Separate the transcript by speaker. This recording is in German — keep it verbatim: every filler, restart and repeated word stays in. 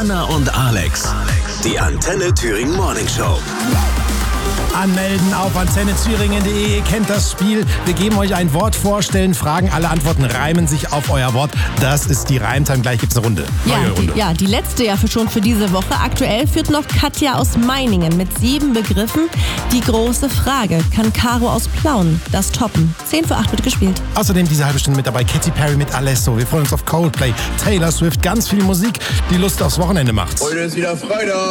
Speaker 1: Anna und Alex. Die Antenne Thüringen Morning Show.
Speaker 2: Anmelden auf antenne thüringen punkt de. Ihr kennt das Spiel. Wir geben euch ein Wort vorstellen, Fragen, alle Antworten reimen sich auf euer Wort. Das ist die Reimtime. Gleich gibt's eine Runde.
Speaker 3: Ja,
Speaker 2: Neue Runde.
Speaker 3: Die, ja, die letzte ja für schon für diese Woche. Aktuell führt noch Katja aus Meiningen mit sieben Begriffen. Die große Frage, kann Caro aus Plauen das toppen? zehn vor acht wird gespielt.
Speaker 2: Außerdem diese halbe Stunde mit dabei Katy Perry mit Alesso. Wir freuen uns auf Coldplay, Taylor Swift, ganz viel Musik, die Lust aufs Wochenende macht.
Speaker 4: Heute ist wieder Freitag.